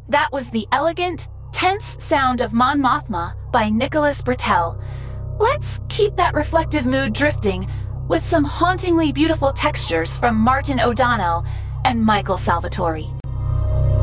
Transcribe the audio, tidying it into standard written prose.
That was the elegant, tense sound of Mon Mothma by Nicholas Britell. Let's keep that reflective mood drifting with some hauntingly beautiful textures from Martin O'Donnell and Michael Salvatori.